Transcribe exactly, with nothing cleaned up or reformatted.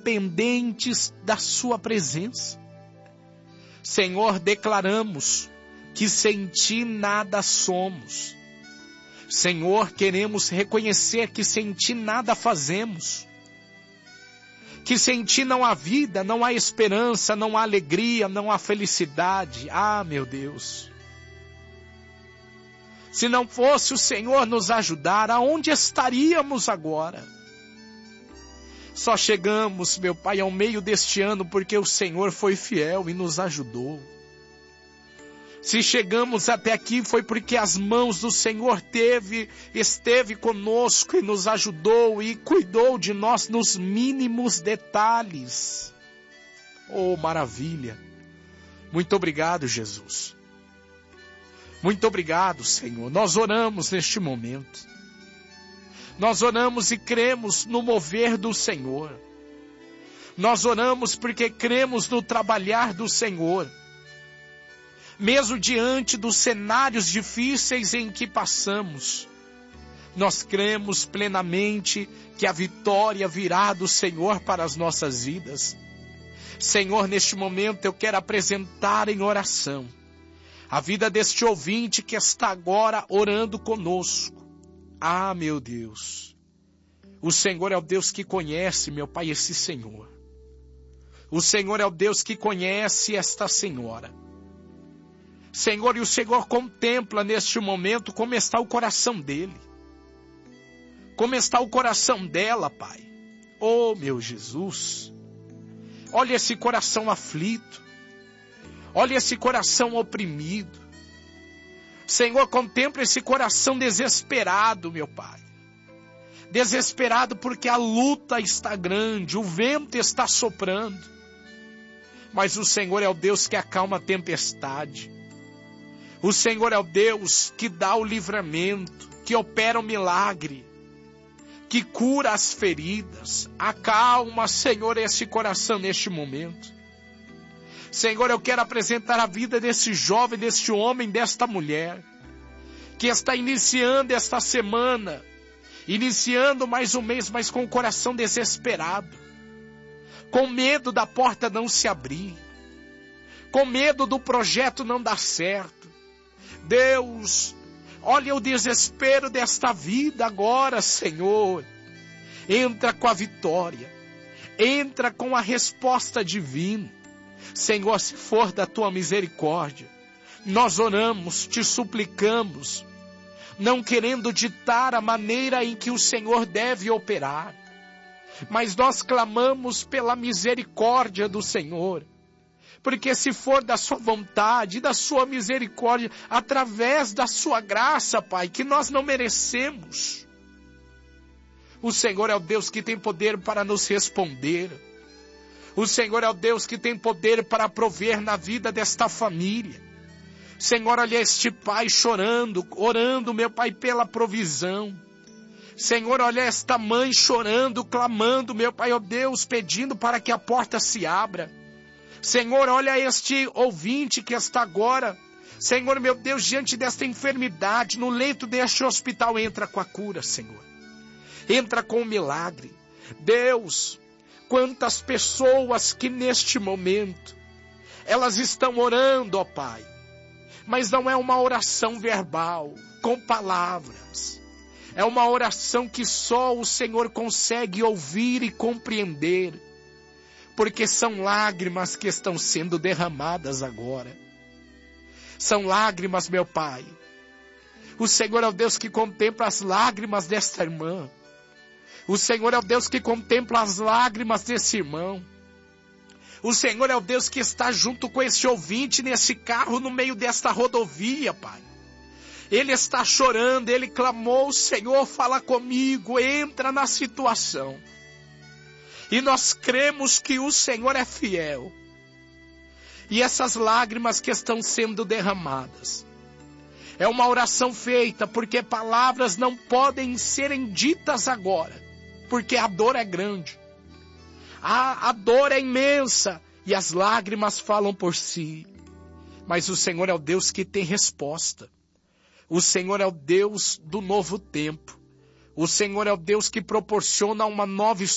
dependentes da sua presença. Senhor, declaramos que sem ti nada somos. Senhor, queremos reconhecer que sem ti nada fazemos. Que sem ti não há vida, não há esperança, não há alegria, não há felicidade. Ah, meu Deus. Se não fosse o Senhor nos ajudar, aonde estaríamos agora? Só chegamos, meu Pai, ao meio deste ano porque o Senhor foi fiel e nos ajudou. Se chegamos até aqui foi porque as mãos do Senhor teve, esteve conosco e nos ajudou e cuidou de nós nos mínimos detalhes. Oh, maravilha! Muito obrigado, Jesus. Muito obrigado, Senhor. Nós oramos neste momento. Nós oramos e cremos no mover do Senhor. Nós oramos porque cremos no trabalhar do Senhor. Mesmo diante dos cenários difíceis em que passamos, nós cremos plenamente que a vitória virá do Senhor para as nossas vidas. Senhor, neste momento eu quero apresentar em oração a vida deste ouvinte que está agora orando conosco. Ah, meu Deus, o Senhor é o Deus que conhece, meu Pai, esse Senhor. O Senhor é o Deus que conhece esta senhora. Senhor, e o Senhor contempla neste momento como está o coração dele. Como está o coração dela, Pai. Oh, meu Jesus. Olha esse coração aflito. Olha esse coração oprimido. Senhor, contempla esse coração desesperado, meu Pai. Desesperado porque a luta está grande, o vento está soprando. Mas o Senhor é o Deus que acalma a tempestade. O Senhor é o Deus que dá o livramento, que opera o milagre, que cura as feridas. Acalma, Senhor, esse coração neste momento. Senhor, eu quero apresentar a vida desse jovem, deste homem, desta mulher, que está iniciando esta semana, iniciando mais um mês, mas com o coração desesperado, com medo da porta não se abrir, com medo do projeto não dar certo. Deus, olha o desespero desta vida agora, Senhor. Entra com a vitória, entra com a resposta divina. Senhor, se for da tua misericórdia, nós oramos, te suplicamos, não querendo ditar a maneira em que o Senhor deve operar, mas nós clamamos pela misericórdia do Senhor, porque se for da sua vontade, da sua misericórdia, através da sua graça, Pai, que nós não merecemos, o Senhor é o Deus que tem poder para nos responder. O Senhor é o Deus que tem poder para prover na vida desta família. Senhor, olha este pai chorando, orando, meu Pai, pela provisão. Senhor, olha esta mãe chorando, clamando, meu Pai, ó Deus, pedindo para que a porta se abra. Senhor, olha este ouvinte que está agora, Senhor, meu Deus, diante desta enfermidade, no leito deste hospital, entra com a cura, Senhor. Entra com o milagre. Deus, quantas pessoas que neste momento, elas estão orando, ó Pai, mas não é uma oração verbal, com palavras. É uma oração que só o Senhor consegue ouvir e compreender, porque são lágrimas que estão sendo derramadas agora. São lágrimas, meu Pai. O Senhor é o Deus que contempla as lágrimas desta irmã. O Senhor é o Deus que contempla as lágrimas desse irmão. O Senhor é o Deus que está junto com esse ouvinte nesse carro no meio desta rodovia, Pai. Ele está chorando, ele clamou, Senhor, fala comigo, entra na situação. E nós cremos que o Senhor é fiel. E essas lágrimas que estão sendo derramadas, é uma oração feita porque palavras não podem serem ditas agora, porque a dor é grande. A, a dor é imensa e as lágrimas falam por si. Mas o Senhor é o Deus que tem resposta. O Senhor é o Deus do novo tempo. O Senhor é o Deus que proporciona uma nova